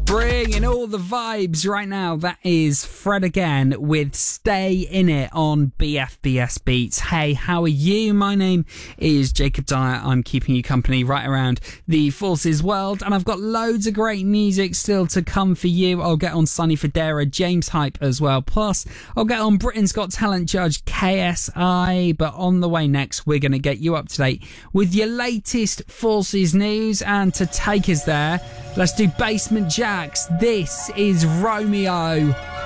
Bringing all the vibes right now. That is Fred again with Stay In It on BFBS Beats. Hey, how are you? My name is Jacob Dyer. I'm keeping you company right around the Forces world, and I've got loads of great music still to come for you. I'll get on Sonny Fodera, James Hype as well. Plus, I'll get on Britain's Got Talent judge KSI. But on the way next, we're going to get you up to date with your latest Forces news. And to take us there, let's do Basement Jacks. This is Romeo.